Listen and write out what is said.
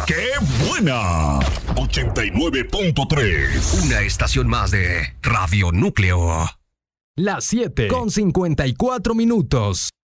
¡Qué buena! 89.3. Una estación más de Radio Núcleo. Las 7:54 minutos.